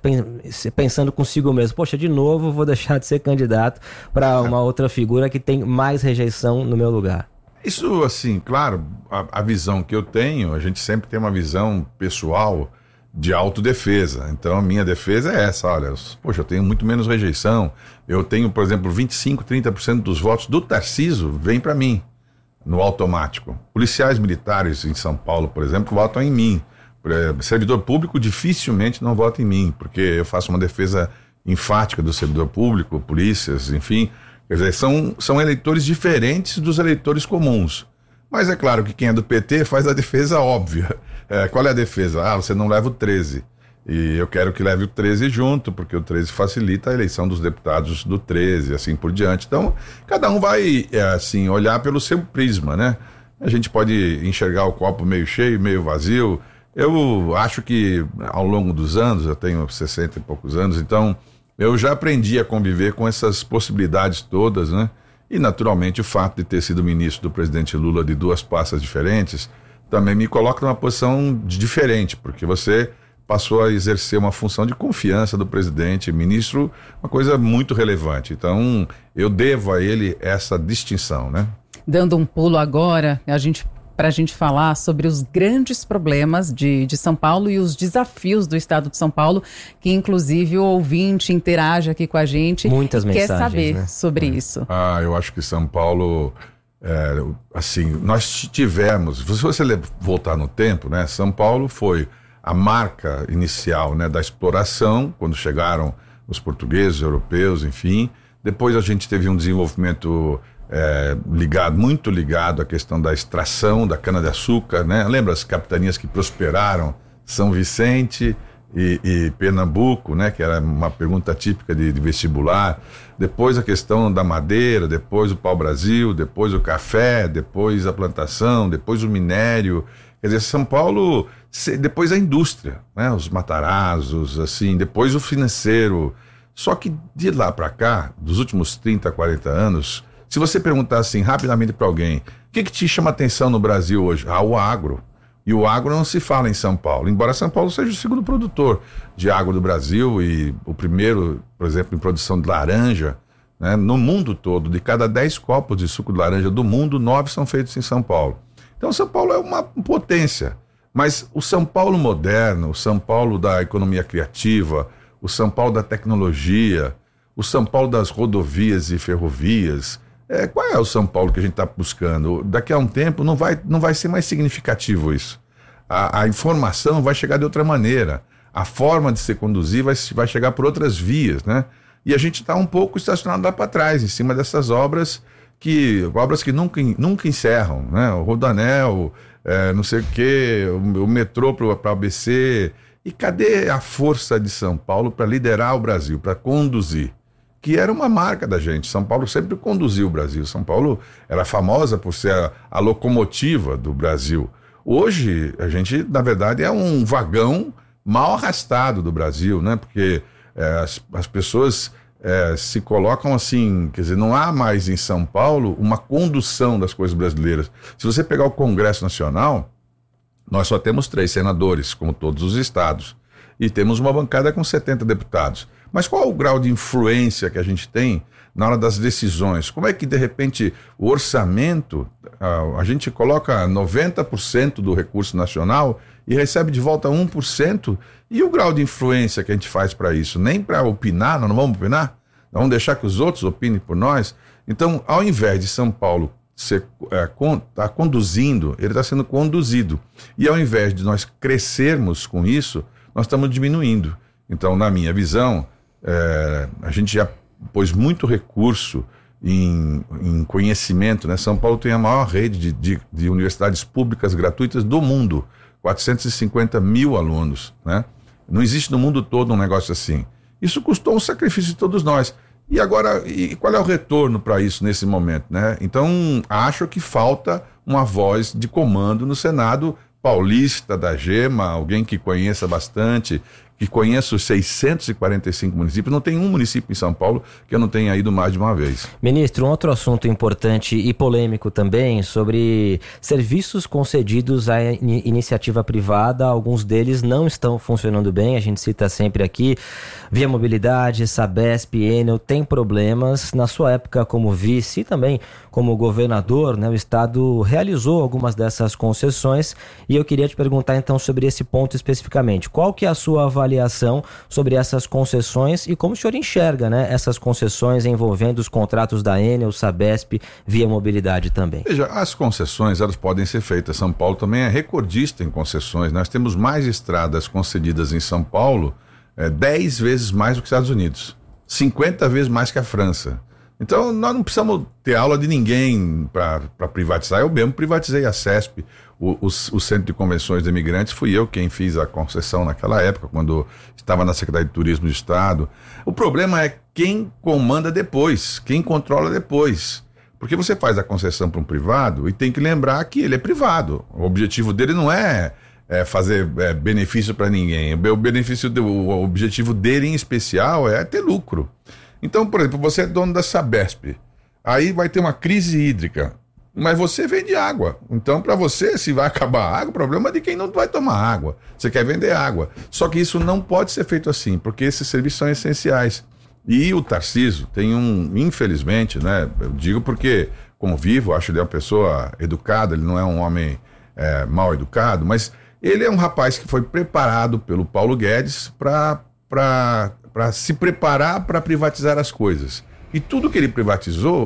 pensando consigo mesmo? Poxa, de novo vou deixar de ser candidato para uma outra figura que tem mais rejeição no meu lugar. Isso, assim, claro, a visão que eu tenho, a gente sempre tem uma visão pessoal de autodefesa. Então a minha defesa é essa, olha, poxa, eu tenho muito menos rejeição, eu tenho, por exemplo, 25, 30% dos votos do Tarcísio vem para mim, no automático. Policiais militares em São Paulo, por exemplo, votam em mim. Servidor público dificilmente não vota em mim, porque eu faço uma defesa enfática do servidor público, polícias, enfim, quer dizer, são eleitores diferentes dos eleitores comuns. Mas é claro que quem é do PT faz a defesa óbvia. Qual é a defesa? Você não leva o 13. E eu quero que leve o 13 junto, porque o 13 facilita a eleição dos deputados do 13, assim por diante. Então, cada um vai, assim, olhar pelo seu prisma, né? A gente pode enxergar o copo meio cheio, meio vazio. Eu acho que ao longo dos anos, eu tenho 60 e poucos anos, então eu já aprendi a conviver com essas possibilidades todas, né? E, naturalmente, o fato de ter sido ministro do presidente Lula de duas pastas diferentes também me coloca numa posição diferente, porque você passou a exercer uma função de confiança do presidente, ministro, uma coisa muito relevante. Então, eu devo a ele essa distinção, né? Dando um pulo agora, para a gente falar sobre os grandes problemas de São Paulo e os desafios do estado de São Paulo, que inclusive o ouvinte interage aqui com a gente. Muitas mensagens, quer saber, né, sobre isso. Eu acho que São Paulo, assim, nós tivemos, se você voltar no tempo, né, São Paulo foi a marca inicial, né, da exploração, quando chegaram os portugueses, europeus, enfim. Depois a gente teve um desenvolvimento muito ligado à questão da extração da cana-de-açúcar, né? Lembra as capitanias que prosperaram? São Vicente e Pernambuco, né? Que era uma pergunta típica de vestibular. Depois a questão da madeira, depois o pau-brasil, depois o café, depois a plantação, depois o minério. Quer dizer, São Paulo, depois a indústria, né? Os Matarazos, assim, depois o financeiro. Só que de lá para cá, dos últimos 30, 40 anos, se você perguntar assim rapidamente para alguém, o que te chama atenção no Brasil hoje? O agro. E o agro não se fala em São Paulo, embora São Paulo seja o segundo produtor de agro do Brasil e o primeiro, por exemplo, em produção de laranja, né? No mundo todo, de cada 10 copos de suco de laranja do mundo, 9 são feitos em São Paulo. Então São Paulo é uma potência, mas o São Paulo moderno, o São Paulo da economia criativa, o São Paulo da tecnologia, o São Paulo das rodovias e ferrovias, qual é o São Paulo que a gente está buscando? Daqui a um tempo não vai ser mais significativo isso. A informação vai chegar de outra maneira. A forma de se conduzir vai chegar por outras vias, né? E a gente está um pouco estacionado lá para trás, em cima dessas obras que nunca encerram, né? O Rodoanel, não sei o quê, o metrô para o ABC. E cadê a força de São Paulo para liderar o Brasil, para conduzir? Que era uma marca da gente. São Paulo sempre conduziu o Brasil. São Paulo era famosa por ser a locomotiva do Brasil. Hoje, a gente, na verdade, é um vagão mal arrastado do Brasil, né? Porque as pessoas se colocam assim, quer dizer, não há mais em São Paulo uma condução das coisas brasileiras. Se você pegar o Congresso Nacional, nós só temos 3 senadores, como todos os estados, e temos uma bancada com 70 deputados. Mas qual é o grau de influência que a gente tem na hora das decisões? Como é que, de repente, o orçamento, a gente coloca 90% do recurso nacional e recebe de volta 1%? E o grau de influência que a gente faz para isso? Nem para opinar, nós não vamos opinar? Nós vamos deixar que os outros opinem por nós? Então, ao invés de São Paulo tá conduzindo, ele está sendo conduzido. E ao invés de nós crescermos com isso, nós estamos diminuindo. Então, na minha visão, a gente já pôs muito recurso em conhecimento, né? São Paulo tem a maior rede de universidades públicas gratuitas do mundo, 450 mil alunos, né? Não existe no mundo todo um negócio assim. Isso custou um sacrifício de todos nós. E agora, qual é o retorno para isso nesse momento, né? Então, acho que falta uma voz de comando no Senado paulista, da Gema, alguém que conheça bastante, que conheça os 645 municípios. Não tem um município em São Paulo que eu não tenha ido mais de uma vez. Ministro, um outro assunto importante e polêmico também sobre serviços concedidos à iniciativa privada. Alguns deles não estão funcionando bem, a gente cita sempre aqui. Via Mobilidade, Sabesp, Enel, tem problemas. Na sua época como vice e também como governador, né, o Estado realizou algumas dessas concessões e eu queria te perguntar então sobre esse ponto especificamente. Qual que é a sua avaliação sobre essas concessões e como o senhor enxerga, né, essas concessões envolvendo os contratos da Enel, Sabesp, Via Mobilidade também? Veja, as concessões elas podem ser feitas. São Paulo também é recordista em concessões. Nós temos mais estradas concedidas em São Paulo, 10 vezes mais do que os Estados Unidos, 50 vezes mais que a França. Então, nós não precisamos ter aula de ninguém para privatizar. Eu mesmo privatizei a CESP, o Centro de Convenções de Imigrantes. Fui eu quem fiz a concessão naquela época, quando estava na Secretaria de Turismo do Estado. O problema é quem comanda depois, quem controla depois. Porque você faz a concessão para um privado e tem que lembrar que ele é privado. O objetivo dele não é fazer benefício para ninguém. O objetivo dele, em especial, é ter lucro. Então, por exemplo, você é dono da Sabesp, aí vai ter uma crise hídrica, mas você vende água. Então, para você, se vai acabar a água, o problema é de quem não vai tomar água. Você quer vender água. Só que isso não pode ser feito assim, porque esses serviços são essenciais. E o Tarcísio tem infelizmente, né, eu digo porque, como vivo, acho ele uma pessoa educada, ele não é um homem mal educado, mas ele é um rapaz que foi preparado pelo Paulo Guedes para se preparar para privatizar as coisas. E tudo que ele privatizou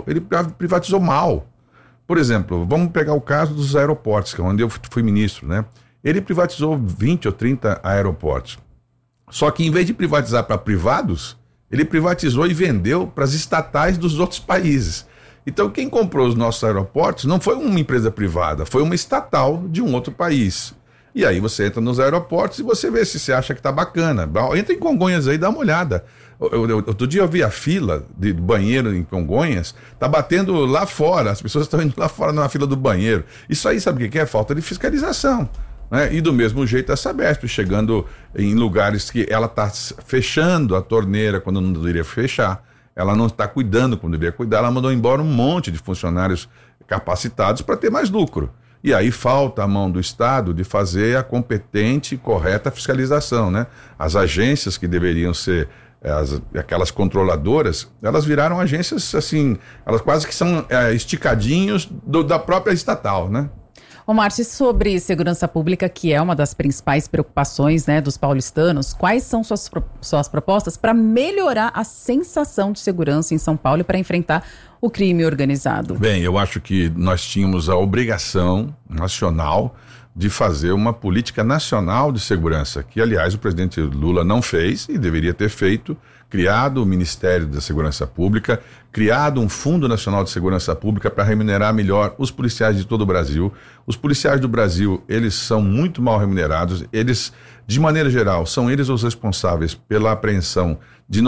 mal. Por exemplo, vamos pegar o caso dos aeroportos, que é onde eu fui ministro, né? Ele privatizou 20 ou 30 aeroportos. Só que em vez de privatizar para privados, ele privatizou e vendeu para as estatais dos outros países. Então quem comprou os nossos aeroportos não foi uma empresa privada, foi uma estatal de um outro país. E aí você entra nos aeroportos e você vê se você acha que tá bacana. Entra em Congonhas aí, dá uma olhada. Outro dia eu vi a fila de banheiro em Congonhas, tá batendo lá fora, as pessoas estão indo lá fora na fila do banheiro. Isso aí sabe o que é? Falta de fiscalização. Né? E do mesmo jeito a Sabesp, chegando em lugares que ela tá fechando a torneira quando não deveria fechar. Ela não está cuidando quando deveria cuidar, ela mandou embora um monte de funcionários capacitados para ter mais lucro. E aí falta a mão do Estado de fazer a competente e correta fiscalização, né? As agências que deveriam ser aquelas controladoras, elas viraram agências assim, elas quase que são esticadinhos da própria estatal, né? Ô Márcio, sobre segurança pública, que é uma das principais preocupações, né, dos paulistanos, quais são suas propostas para melhorar a sensação de segurança em São Paulo e para enfrentar o crime organizado? Bem, eu acho que nós tínhamos a obrigação nacional de fazer uma política nacional de segurança, que, aliás, o presidente Lula não fez e deveria ter feito, criado o Ministério da Segurança Pública, criado um Fundo Nacional de Segurança Pública para remunerar melhor os policiais de todo o Brasil. Os policiais do Brasil, eles são muito mal remunerados, eles, de maneira geral, são eles os responsáveis pela apreensão de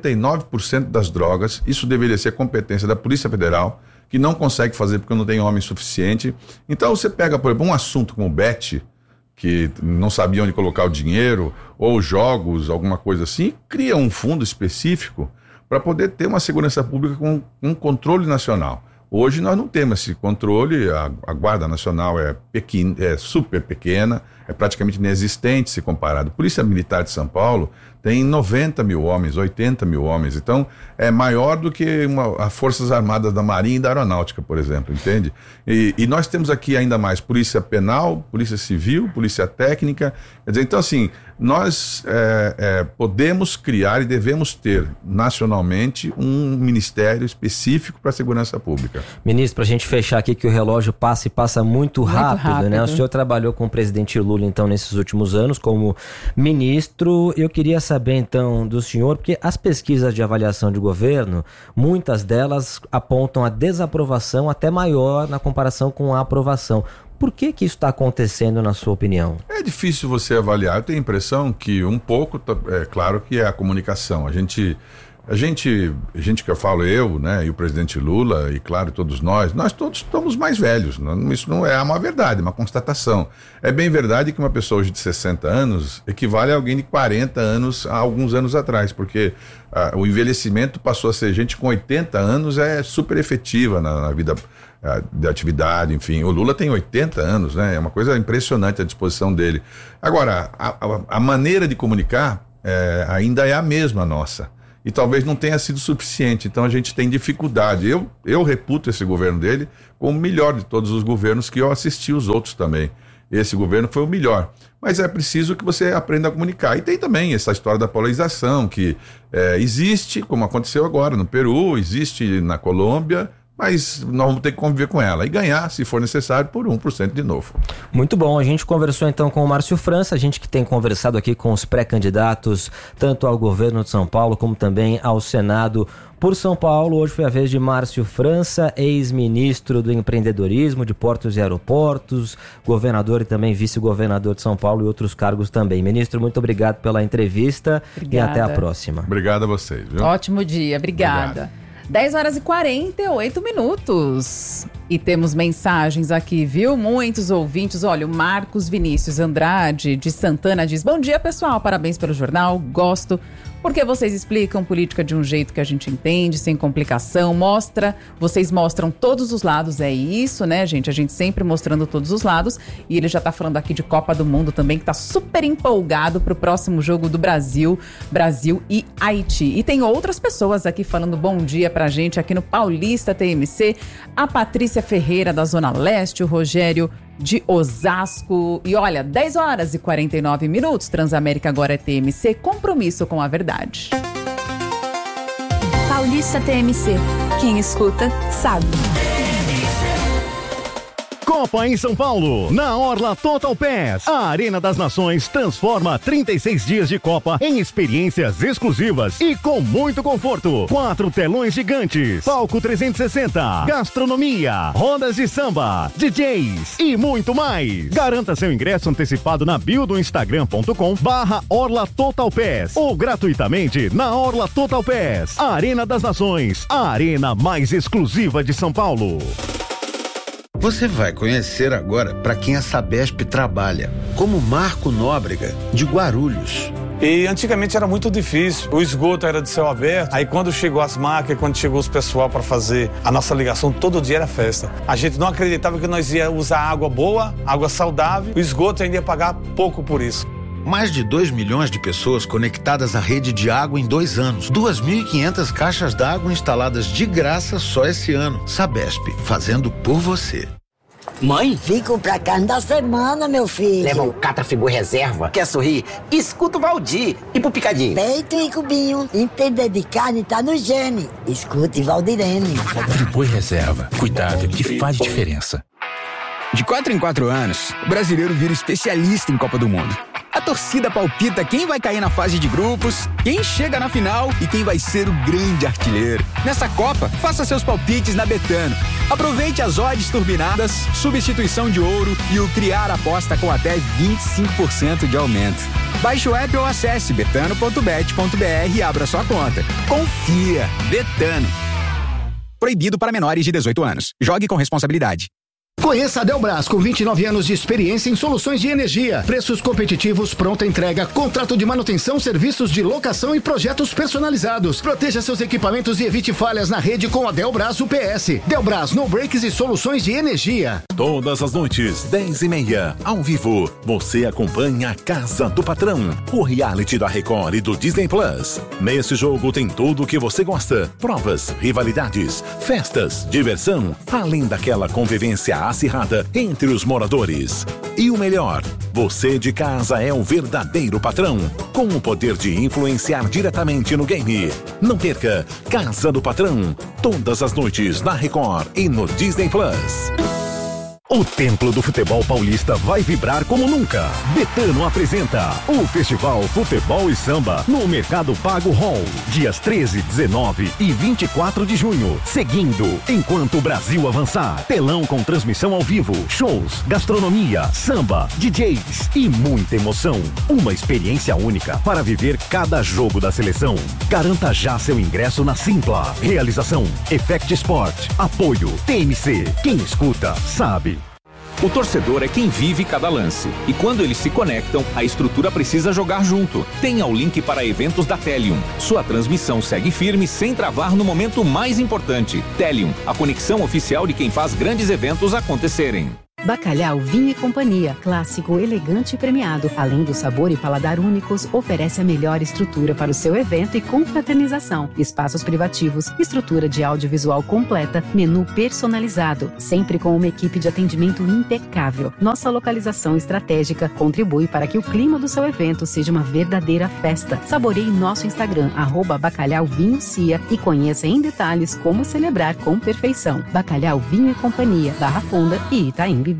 99% das drogas. Isso deveria ser competência da Polícia Federal, que não consegue fazer porque não tem homem suficiente. Então você pega, por exemplo, um assunto como o Bet, que não sabia onde colocar o dinheiro, ou jogos, alguma coisa assim, cria um fundo específico para poder ter uma segurança pública com um controle nacional. Hoje nós não temos esse controle, a Guarda Nacional é super pequena, é praticamente inexistente se comparado. A Polícia Militar de São Paulo tem 90 mil homens, 80 mil homens, então é maior do que as Forças Armadas da Marinha e da Aeronáutica, por exemplo, entende? E nós temos aqui ainda mais Polícia Penal, Polícia Civil, Polícia Técnica, quer dizer, então assim, nós podemos criar e devemos ter nacionalmente um ministério específico para a segurança pública. Ministro, para a gente fechar aqui que o relógio passa muito rápido, né? O senhor trabalhou com o presidente Lula, então, nesses últimos anos como ministro. Eu queria saber, então, do senhor, porque as pesquisas de avaliação de governo, muitas delas apontam a desaprovação até maior na comparação com a aprovação. Por que isso está acontecendo, na sua opinião? É difícil você avaliar. Eu tenho a impressão que um pouco, é claro que é a comunicação. A gente que eu falo, eu, né, e o presidente Lula, e claro, todos nós todos estamos mais velhos. Isso não é uma verdade, é uma constatação. É bem verdade que uma pessoa hoje de 60 anos equivale a alguém de 40 anos há alguns anos atrás, porque o envelhecimento passou a ser gente com 80 anos, é super efetiva na vida de atividade, enfim. O Lula tem 80 anos, né? É uma coisa impressionante a disposição dele. Agora, a maneira de comunicar ainda é a mesma nossa. E talvez não tenha sido suficiente, então a gente tem dificuldade. Eu reputo esse governo dele como o melhor de todos os governos que eu assisti, os outros também. Esse governo foi o melhor. Mas é preciso que você aprenda a comunicar. E tem também essa história da polarização, que existe, como aconteceu agora no Peru, existe na Colômbia, mas nós vamos ter que conviver com ela e ganhar, se for necessário, por 1% de novo. Muito bom, a gente conversou então com o Márcio França, a gente que tem conversado aqui com os pré-candidatos, tanto ao governo de São Paulo como também ao Senado por São Paulo. Hoje foi a vez de Márcio França, ex-ministro do empreendedorismo, de portos e aeroportos, governador e também vice-governador de São Paulo e outros cargos também. Ministro, muito obrigado pela entrevista. Obrigada. E até a próxima. Obrigado a vocês. Viu? Ótimo dia, obrigada. Obrigado. 10 horas e 48 minutos. E temos mensagens aqui, viu? Muitos ouvintes. Olha, o Marcos Vinícius Andrade, de Santana, diz: bom dia, pessoal, parabéns pelo jornal, gosto, porque vocês explicam política de um jeito que a gente entende, sem complicação, vocês mostram todos os lados, é isso, né, gente? A gente sempre mostrando todos os lados. E ele já tá falando aqui de Copa do Mundo também, que tá super empolgado pro próximo jogo do Brasil e Haiti. E tem outras pessoas aqui falando bom dia pra gente aqui no Paulista TMC, a Patrícia Ferreira da Zona Leste, o Rogério de Osasco. E olha, 10 horas e 49 minutos, Transamérica agora é TMC, compromisso com a verdade. Paulista TMC, quem escuta sabe. Copa em São Paulo, na Orla Total Pass. A Arena das Nações transforma 36 dias de Copa em experiências exclusivas e com muito conforto. 4 telões gigantes, palco 360, gastronomia, rodas de samba, DJs e muito mais. Garanta seu ingresso antecipado na bio do Instagram.com/Orla Total Pass ou gratuitamente na Orla Total Pass. A Arena das Nações, a arena mais exclusiva de São Paulo. Você vai conhecer agora para quem a Sabesp trabalha, como Marco Nóbrega, de Guarulhos. E antigamente era muito difícil, o esgoto era de céu aberto, aí quando chegou as máquinas, quando chegou os pessoal para fazer a nossa ligação, todo dia era festa. A gente não acreditava que nós ia usar água boa, água saudável, o esgoto ainda ia pagar pouco por isso. Mais de 2 milhões de pessoas conectadas à rede de água em 2 anos. 2.500 caixas d'água instaladas de graça só esse ano. Sabesp, fazendo por você. Mãe? Fico pra carne da semana, meu filho. Leva um Catra Friboi Reserva. Quer sorrir? Escuta o Valdir. E pro Picadinho? Peito e cubinho. Entender de carne tá no gene. Escute Valdirene. Friboi Reserva. Cuidado que faz diferença. De 4 em 4 anos, o brasileiro vira especialista em Copa do Mundo. A torcida palpita quem vai cair na fase de grupos, quem chega na final e quem vai ser o grande artilheiro. Nessa Copa, faça seus palpites na Betano. Aproveite as odds turbinadas, substituição de ouro e o Criar Aposta com até 25% de aumento. Baixe o app ou acesse betano.bet.br e abra sua conta. Confia! Betano. Proibido para menores de 18 anos. Jogue com responsabilidade. Conheça a Delbras, com 29 anos de experiência em soluções de energia. Preços competitivos, pronta entrega, contrato de manutenção, serviços de locação e projetos personalizados. Proteja seus equipamentos e evite falhas na rede com a Delbras UPS. Delbras, no breaks e soluções de energia. Todas as noites, 10h30, ao vivo, você acompanha a Casa do Patrão, o reality da Record e do Disney Plus. Nesse jogo tem tudo o que você gosta. Provas, rivalidades, festas, diversão, além daquela convivência acirrada entre os moradores. E o melhor, você de casa é o verdadeiro patrão, com o poder de influenciar diretamente no game. Não perca Casa do Patrão, todas as noites na Record e no Disney Plus. O Templo do Futebol Paulista vai vibrar como nunca. Betano apresenta o Festival Futebol e Samba no Mercado Pago Hall, dias 13, 19 e 24 de junho. Seguindo, enquanto o Brasil avançar, telão com transmissão ao vivo, shows, gastronomia, samba, DJs e muita emoção. Uma experiência única para viver cada jogo da seleção. Garanta já seu ingresso na Simpla. Realização Effect Sport. Apoio TMC. Quem escuta, sabe. O torcedor é quem vive cada lance. E quando eles se conectam, a estrutura precisa jogar junto. Tenha o link para eventos da Telium. Sua transmissão segue firme sem travar no momento mais importante. Telium, a conexão oficial de quem faz grandes eventos acontecerem. Bacalhau Vinho e Companhia, clássico, elegante e premiado. Além do sabor e paladar únicos, oferece a melhor estrutura para o seu evento e confraternização. Espaços privativos, estrutura de audiovisual completa, menu personalizado, sempre com uma equipe de atendimento impecável. Nossa localização estratégica contribui para que o clima do seu evento seja uma verdadeira festa. Saboreie nosso Instagram, @bacalhauvinhocia, e conheça em detalhes como celebrar com perfeição. Bacalhau Vinho e Companhia, Barra Funda e Itaim Bibi.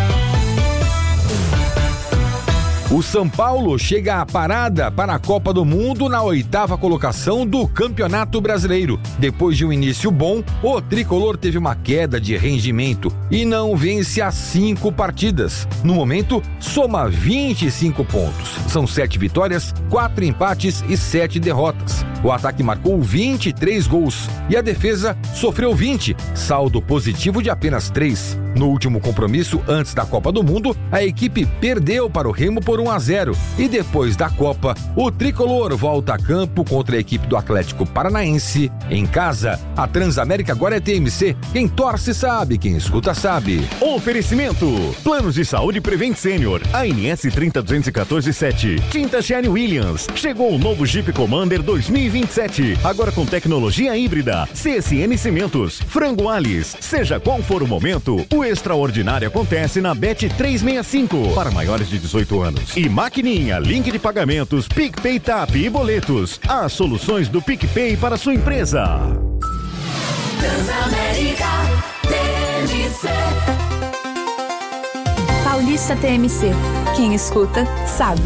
O São Paulo chega à parada para a Copa do Mundo na 8ª colocação do Campeonato Brasileiro. Depois de um início bom, o tricolor teve uma queda de rendimento e não vence há 5 partidas. No momento, soma 25 pontos. São 7 vitórias, 4 empates e 7 derrotas. O ataque marcou 23 gols e a defesa sofreu 20, saldo positivo de apenas 3. No último compromisso antes da Copa do Mundo, a equipe perdeu para o Remo por 1-0 e depois da Copa, o tricolor volta a campo contra a equipe do Atlético Paranaense em casa. A Transamérica agora é TMC. Quem torce sabe, quem escuta sabe. Oferecimento: Planos de Saúde Prevent Senior, ANS 30214-7. Tinta Sherry Williams. Chegou o novo Jeep Commander 2027, agora com tecnologia híbrida. CSN Cimentos, Frango Alice. Seja qual for o momento, o extraordinário acontece na Bet 365 para maiores de 18 anos. E Maquininha, link de pagamentos, PicPay Tap e boletos. As soluções do PicPay para sua empresa. Transamérica TMC. Paulista TMC. Quem escuta, sabe.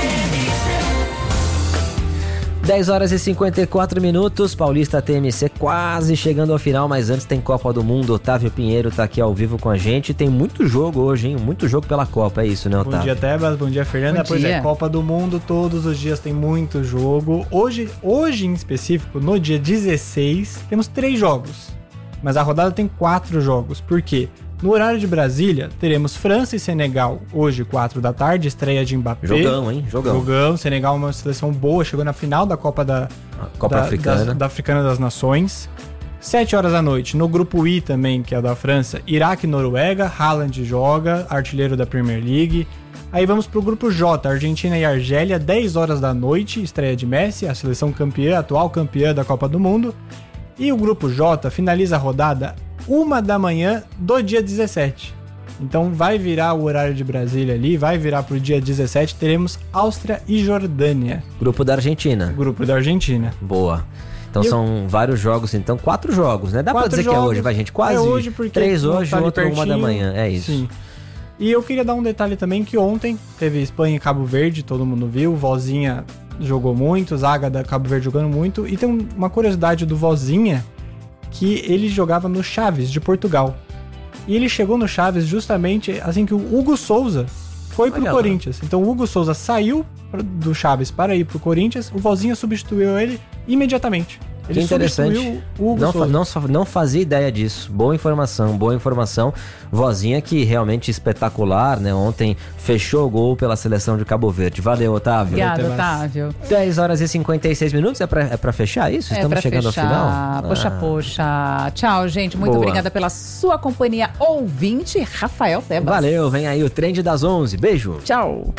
10 horas e 54 minutos, Paulista TMC quase chegando ao final, mas antes tem Copa do Mundo. Otávio Pinheiro tá aqui ao vivo com a gente. Tem muito jogo hoje, hein? Muito jogo pela Copa, é isso, né, Otávio? Bom dia, Tebas. Bom dia, Fernanda. Pois é, Copa do Mundo, todos os dias tem muito jogo. Hoje em específico, no dia 16, temos 3 jogos. Mas a rodada tem 4 jogos. Por quê? No horário de Brasília, teremos França e Senegal, hoje, 4 da tarde, estreia de Mbappé. Jogão, hein? Jogão. Senegal é uma seleção boa, chegou na final da Copa Africana. Da Africana das Nações. 7 horas da noite, no grupo I também, que é da França, Iraque e Noruega, Haaland joga, artilheiro da Premier League. Aí vamos pro grupo J, Argentina e Argélia, 10 horas da noite, estreia de Messi, a seleção campeã, atual campeã da Copa do Mundo. E o grupo J finaliza a rodada 1 da manhã do dia 17. Então vai virar o horário de Brasília ali, vai virar pro dia 17, teremos Áustria e Jordânia. Grupo da Argentina. Grupo da Argentina. Boa. Então são vários jogos, então 4 jogos, né? Dá pra dizer jogos, que é hoje, vai, gente? Quase. É hoje porque 3 hoje, tá outro 1 da manhã, é isso. Sim. E eu queria dar um detalhe também que ontem teve Espanha e Cabo Verde, todo mundo viu, Vozinha jogou muito, Zaga da Cabo Verde jogando muito, e tem uma curiosidade do Vozinha, que ele jogava no Chaves de Portugal. E ele chegou no Chaves justamente assim que o Hugo Souza foi pro Corinthians. Então o Hugo Souza saiu do Chaves para ir pro Corinthians, o Vozinha substituiu ele imediatamente. Ele que interessante. O Hugo Souza. Não fazia ideia disso. Boa informação. Vozinha que realmente espetacular, né? Ontem fechou o gol pela seleção de Cabo Verde. Valeu, Otávio. Obrigado, Otávio. 10 horas e 56 minutos. É pra fechar isso? Estamos chegando ao final? Poxa. Tchau, gente. Muito obrigada pela sua companhia, ouvinte Rafael Tebas. Valeu, vem aí o Trend das 11. Beijo. Tchau.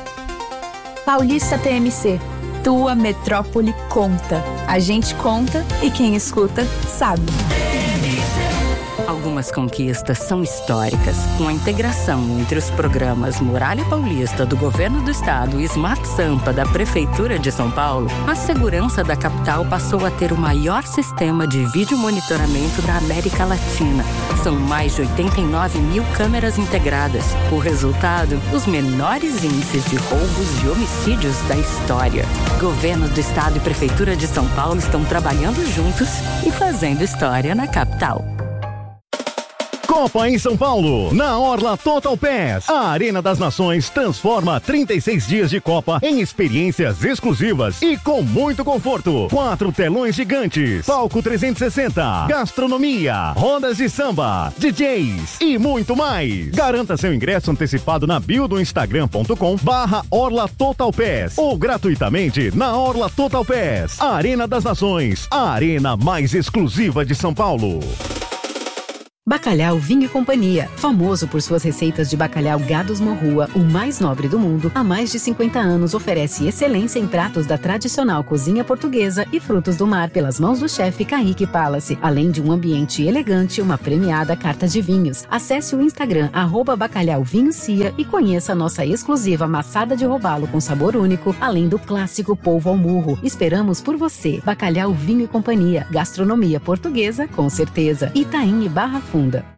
Paulista TMC. Tua metrópole conta. A gente conta e quem escuta sabe. Algumas conquistas são históricas. Com a integração entre os programas Muralha Paulista do Governo do Estado e Smart Sampa da Prefeitura de São Paulo, a segurança da capital passou a ter o maior sistema de vídeo monitoramento da América Latina. São mais de 89 mil câmeras integradas. O resultado, os menores índices de roubos e homicídios da história. Governo do Estado e Prefeitura de São Paulo estão trabalhando juntos e fazendo história na capital. Copa em São Paulo, na Orla Total Pass. A Arena das Nações transforma 36 dias de Copa em experiências exclusivas e com muito conforto. 4 telões gigantes, palco 360, gastronomia, rodas de samba, DJs e muito mais. Garanta seu ingresso antecipado na bio do instagram.com/Orla Total Pass ou gratuitamente na Orla Total Pass. A Arena das Nações, a arena mais exclusiva de São Paulo. Bacalhau Vinho e Companhia, famoso por suas receitas de bacalhau Gados Morrua, o mais nobre do mundo, há mais de 50 anos oferece excelência em pratos da tradicional cozinha portuguesa e frutos do mar pelas mãos do chefe Kaique Palace, além de um ambiente elegante e uma premiada carta de vinhos. Acesse o Instagram @bacalhauvinhocia e conheça a nossa exclusiva maçada de robalo com sabor único, além do clássico polvo ao murro. Esperamos por você. Bacalhau Vinho e Companhia, gastronomia portuguesa com certeza. Itaim e Barra Funda.